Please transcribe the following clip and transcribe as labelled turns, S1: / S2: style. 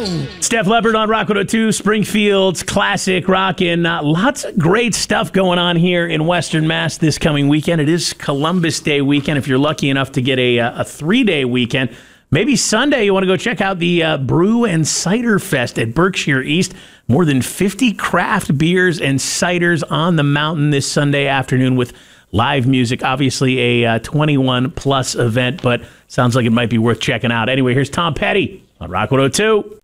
S1: Steph Leppard on Rock 102, Springfield's classic rockin'. Lots of great stuff going on here in Western Mass this coming weekend. It is Columbus Day weekend. If you're lucky enough to get a 3-day weekend, maybe Sunday you want to go check out the Brew and Cider Fest at Berkshire East. More than 50 craft beers and ciders on the mountain this Sunday afternoon with live music. Obviously a 21-plus event, but sounds like it might be worth checking out. Anyway, here's Tom Petty on Rock 102.